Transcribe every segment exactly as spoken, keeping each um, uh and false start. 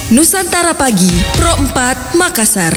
Nusantara Pagi, Pro empat Makassar.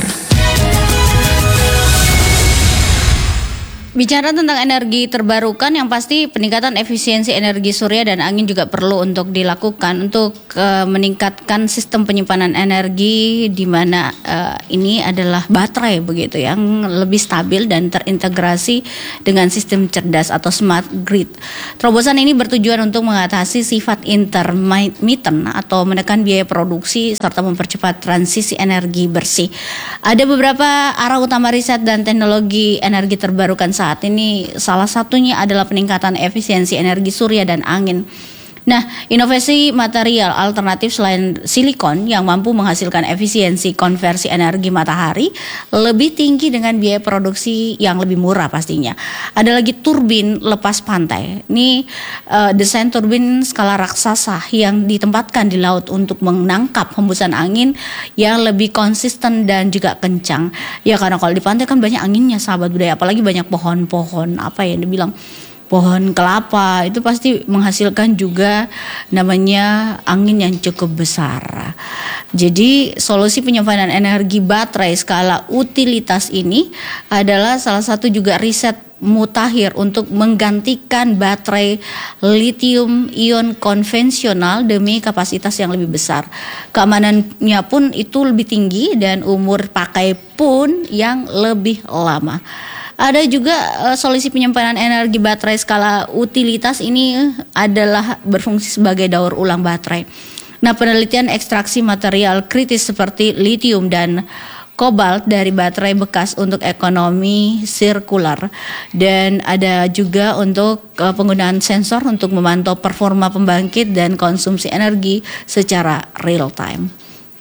Bicara tentang energi terbarukan, yang pasti peningkatan efisiensi energi surya dan angin juga perlu untuk dilakukan untuk uh, meningkatkan sistem penyimpanan energi, di mana uh, ini adalah baterai begitu yang lebih stabil dan terintegrasi dengan sistem cerdas atau smart grid. Terobosan ini bertujuan untuk mengatasi sifat intermittent atau menekan biaya produksi serta mempercepat transisi energi bersih. Ada beberapa arah utama riset dan teknologi energi terbarukan saat ini, salah satunya adalah peningkatan efisiensi energi surya dan angin. Nah, inovasi material alternatif selain silikon yang mampu menghasilkan efisiensi konversi energi matahari lebih tinggi dengan biaya produksi yang lebih murah pastinya. Ada lagi turbin lepas pantai. Ini uh, desain turbin skala raksasa yang ditempatkan di laut untuk menangkap hembusan angin yang lebih konsisten dan juga kencang. Ya, karena kalau di pantai kan banyak anginnya, sahabat budaya, apalagi banyak pohon-pohon apa yang dibilang pohon kelapa, itu pasti menghasilkan juga namanya angin yang cukup besar. Jadi solusi penyimpanan energi baterai skala utilitas ini adalah salah satu juga riset mutakhir untuk menggantikan baterai lithium ion konvensional demi kapasitas yang lebih besar. Keamanannya pun itu lebih tinggi dan umur pakai pun yang lebih lama. Ada juga uh, solusi penyimpanan energi baterai skala utilitas ini adalah berfungsi sebagai daur ulang baterai. Nah, penelitian ekstraksi material kritis seperti lithium dan kobalt dari baterai bekas untuk ekonomi sirkular, dan ada juga untuk uh, penggunaan sensor untuk memantau performa pembangkit dan konsumsi energi secara real time.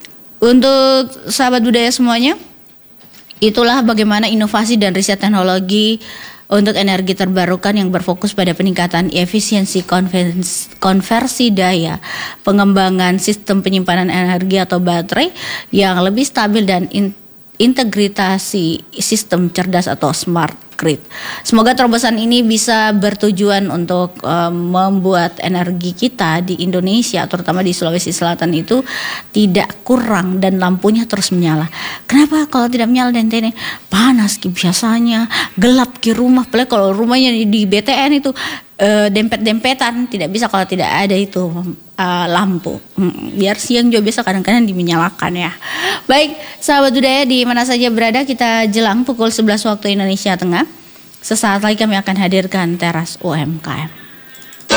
Untuk sahabat budaya semuanya, itulah bagaimana inovasi dan riset teknologi untuk energi terbarukan yang berfokus pada peningkatan efisiensi konversi daya, pengembangan sistem penyimpanan energi atau baterai yang lebih stabil dan in- integritasi sistem cerdas atau smart grid. Semoga terobosan ini bisa bertujuan untuk um, membuat energi kita di Indonesia, terutama di Sulawesi Selatan itu tidak kurang dan lampunya terus menyala. Kenapa kalau tidak menyala dan ini panas ki biasanya, gelap ki rumah, apalagi kalau rumahnya di B T N itu uh, dempet-dempetan, tidak bisa kalau tidak ada itu uh, lampu. Hmm, biar siang juga bisa kadang-kadang dimenyalakan ya. Baik, sahabat budaya di mana saja berada, kita jelang pukul sebelas waktu Indonesia Tengah. Sesaat lagi kami akan hadirkan Teras U M K M.